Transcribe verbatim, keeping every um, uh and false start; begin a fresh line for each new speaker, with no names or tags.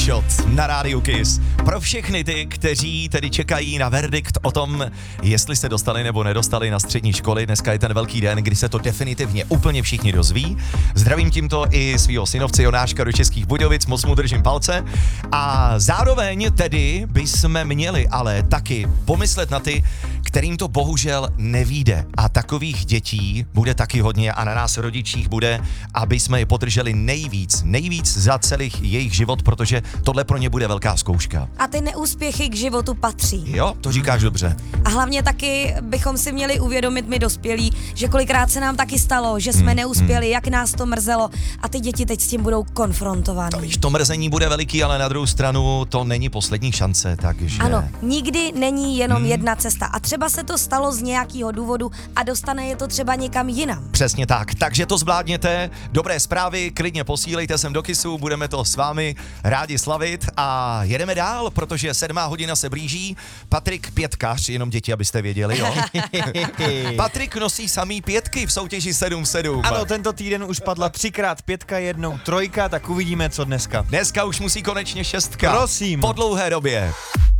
Shot na rádiu Kiss. Pro všechny ty, kteří tedy čekají na verdikt o tom, jestli se dostali nebo nedostali na střední školy. Dneska je ten velký den, kdy se to definitivně úplně všichni dozví. Zdravím tímto i svýho synovce Jonáška do Českých Budějovic, moc mu držím palce. A zároveň tedy bychom měli ale taky pomyslet na ty, kterým to bohužel nevíde. A takových dětí bude taky hodně a na nás rodičích bude, aby jsme je podrželi nejvíc, nejvíc za celých jejich život, protože tohle pro ně bude velká zkouška.
A ty neúspěchy k životu patří.
Jo, to říkáš dobře.
A hlavně taky bychom si měli uvědomit my dospělí, že kolikrát se nám taky stalo, že jsme hmm, neuspěli, hmm. jak nás to mrzelo a ty děti teď s tím budou konfrontovány.
To, víš, to mrzení bude veliký, ale na druhou stranu to není poslední šance, takže...
Ano, nikdy není jenom hmm. jedna cesta a třeba se to stalo z nějakého důvodu a dostane je to třeba někam jinam.
Přesně tak, takže to zvládněte, dobré zprávy, klidně posílejte sem do Kissu, budeme to s vámi rádi slavit a jedeme dál, protože sedmá hodina se blíží. Patrik Pětkař, jenom děti, abyste věděli, jo. Patrik nosí samý pětky v soutěži sedm sedm.
Ano, tento týden už padla třikrát pětka, jednou trojka, tak uvidíme, co dneska.
Dneska už musí konečně šestka.
Prosím.
Po dlouhé době.